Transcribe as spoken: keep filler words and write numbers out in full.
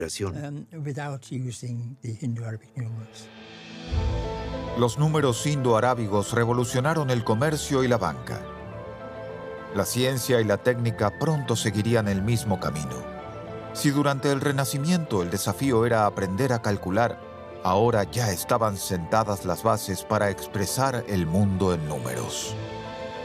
um, without using the Indo-Arabic numerals. Los números indo-arábigos revolucionaron el comercio y la banca. La ciencia y la técnica pronto seguirían el mismo camino. Si durante el Renacimiento el desafío era aprender a calcular, ahora ya estaban sentadas las bases para expresar el mundo en números.